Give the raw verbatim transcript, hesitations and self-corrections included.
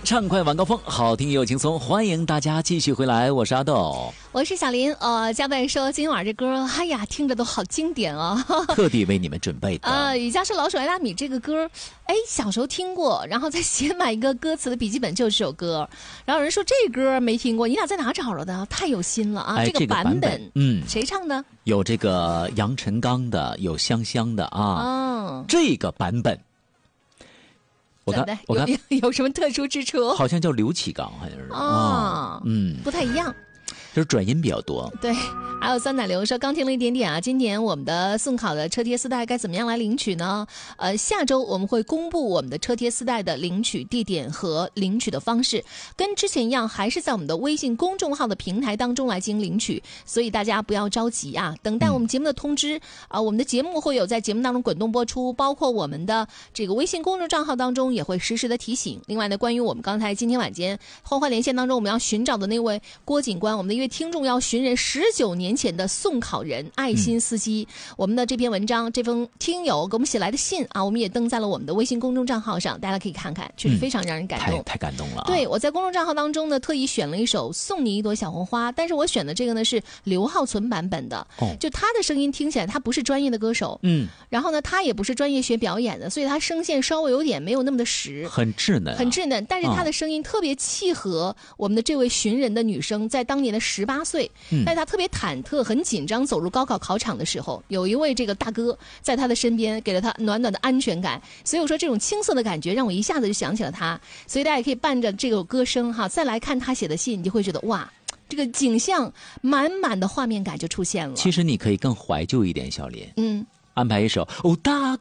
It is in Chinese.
畅快晚高峰，好听又轻松，欢迎大家继续回来，我是阿豆， 我是小林。呃，嘉宾说今晚这歌，哎呀，听着都好经典啊、哦， 特地为你们准备的。 呃，雨家是老鼠爱大米这个歌，哎，小时候听过，然后在写买一个歌词的笔记本就是这首歌，然后有人说这歌没听过，你俩在哪找着的？太有心了啊！ 哎、 这个版本， 这个版本嗯， 谁唱的？ 有这个杨臣刚的，有香香的啊。 哦， 这个版本。我看，我看有, 有, 有什么特殊之处？ 好像叫刘启刚，好像是啊、哦， 嗯， 不太一样， 就是转音比较多。 对，还有酸奶流说刚听了一点点啊，今年我们的送考的车贴丝带该怎么样来领取呢？呃，下周我们会公布我们的车贴丝带的领取地点和领取的方式，跟之前一样，还是在我们的微信公众号的平台当中来进行领取，所以大家不要着急啊，等待我们节目的通知啊、嗯呃，我们的节目会有在节目当中滚动播出，包括我们的这个微信公众账号当中也会实时的提醒。另外呢，关于我们刚才今天晚间欢欢连线当中我们要寻找的那位郭警官，我们的一位听众要寻人十九年前的送考人爱心司机、嗯、我们的这篇文章，这封听友给我们写来的信啊，我们也登在了我们的微信公众账号上，大家可以看看，确实非常让人感动、 嗯、太, 太感动了、啊、 对，我在公众账号当中呢特意选了一首送你一朵小红花，但是我选的这个呢是刘浩存版本的、哦、就他的声音听起来他不是专业的歌手， 嗯， 然后呢他也不是专业学表演的，所以他声线稍微有点没有那么的实， 很稚嫩、啊、 很稚嫩，但是他的声音特别契合我们的这位寻人的女生在当年的十八岁、嗯、但是他特别忐忑很紧张，走入高考考场的时候，有一位这个大哥在他的身边给了他暖暖的安全感，所以我说这种青涩的感觉让我一下子就想起了他，所以大家也可以伴着这个歌声哈，再来看他写的信，你就会觉得哇，这个景象满满的画面感就出现了。 其实你可以更怀旧一点，小林， 嗯， 安排一首哦，大